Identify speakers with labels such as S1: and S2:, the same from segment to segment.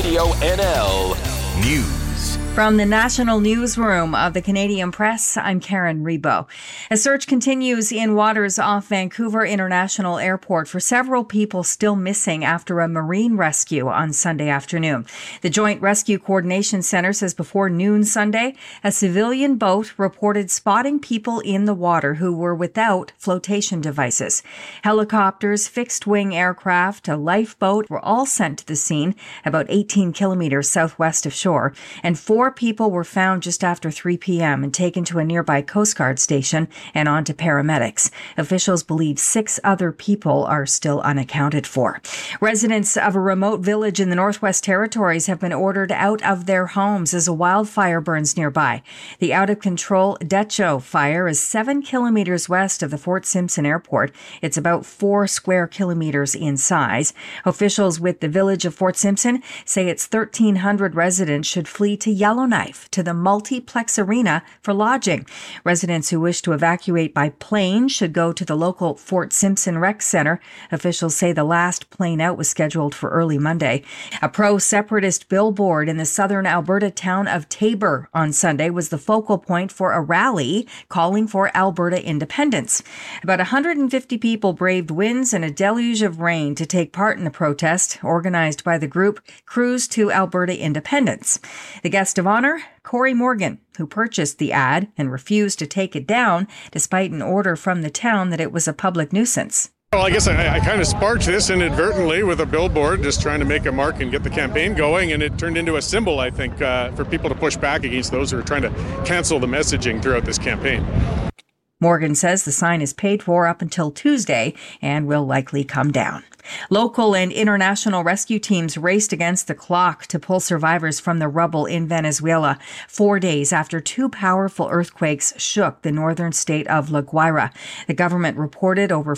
S1: Radio NL News.
S2: From the National Newsroom of the Canadian Press, I'm Karen Rebo. A search continues in waters off Vancouver International Airport for several people still missing after a marine rescue on Sunday afternoon. The Joint Rescue Coordination Centre says before noon Sunday, a civilian boat reported spotting people in the water who were without flotation devices. Helicopters, fixed-wing aircraft, a lifeboat were all sent to the scene about 18 kilometers southwest of shore, and 4 people were found just after 3 p.m. and taken to a nearby Coast Guard station and on to paramedics. Officials believe 6 other people are still unaccounted for. Residents of a remote village in the Northwest Territories have been ordered out of their homes as a wildfire burns nearby. The out-of-control Decho fire is 7 kilometers west of the Fort Simpson Airport. It's about 4 square kilometers in size. Officials with the village of Fort Simpson say its 1,300 residents should flee to Yellowknife to the Multiplex Arena for lodging. Residents who wish to evacuate by plane should go to the local Fort Simpson Rec Center. Officials say the last plane out was scheduled for early Monday. A pro-separatist billboard in the southern Alberta town of Taber on Sunday was the focal point for a rally calling for Alberta independence. About 150 people braved winds and a deluge of rain to take part in the protest organized by the group Cruise to Alberta Independence. The guest of honor, Corey Morgan, who purchased the ad and refused to take it down despite an order from the town that it was a public nuisance.
S3: Well, I guess I kind of sparked this inadvertently with a billboard, just trying to make a mark and get the campaign going, and it turned into a symbol, I think, for people to push back against those who are trying to cancel the messaging throughout this campaign.
S2: Morgan says the sign is paid for up until Tuesday and will likely come down. Local and international rescue teams raced against the clock to pull survivors from the rubble in Venezuela 4 days after 2 powerful earthquakes shook the northern state of La Guaira. The government reported over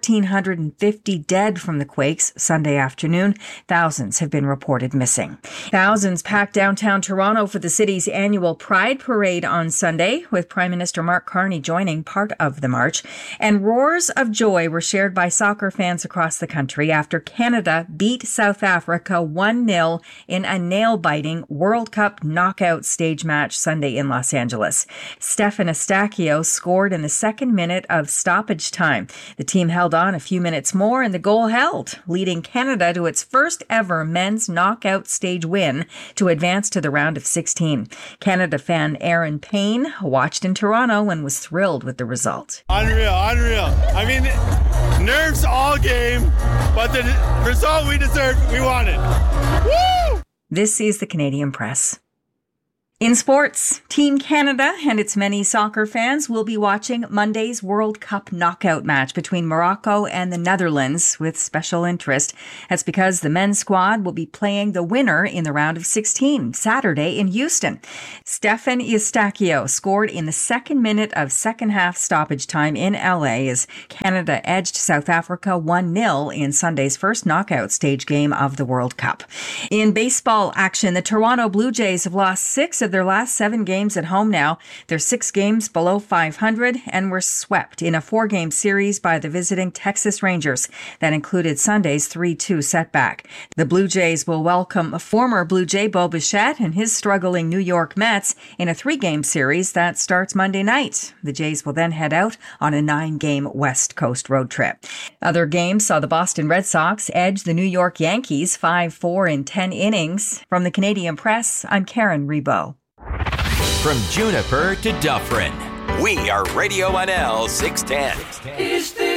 S2: 1,450 dead from the quakes Sunday afternoon. Thousands have been reported missing. Thousands packed downtown Toronto for the city's annual Pride Parade on Sunday, with Prime Minister Mark Carney joining part of the march. And roars of joy were shared by soccer fans across the country after Canada beat South Africa 1-0 in a nail-biting World Cup knockout stage match Sunday in Los Angeles. Stefan Eustaquio scored in the 2nd minute of stoppage time. The team held on a few minutes more and the goal held, leading Canada to its first ever men's knockout stage win to advance to the round of 16. Canada fan Aaron Payne watched in Toronto and was thrilled with the result.
S4: Unreal. I mean, nerves all game, but the result we deserved, we wanted. Woo!
S2: This is the Canadian Press. In sports, Team Canada and its many soccer fans will be watching Monday's World Cup knockout match between Morocco and the Netherlands with special interest. That's because the men's squad will be playing the winner in the round of 16 Saturday in Houston. Stefan Eustaquio scored in the 2nd minute of second-half stoppage time in LA as Canada edged South Africa 1-0 in Sunday's first knockout stage game of the World Cup. In baseball action, the Toronto Blue Jays have lost 6 of their last 7 games at home now. They're 6 games below 500 and were swept in a 4-game series by the visiting Texas Rangers. That included Sunday's 3-2 setback. The Blue Jays will welcome former Blue Jay Bo Bichette and his struggling New York Mets in a 3-game series that starts Monday night. The Jays will then head out on a 9-game West Coast road trip. Other games saw the Boston Red Sox edge the New York Yankees 5-4 in 10 innings. From the Canadian Press, I'm Karen Rebo.
S1: From Juniper to Dufferin, we are Radio NL 610.
S5: Is this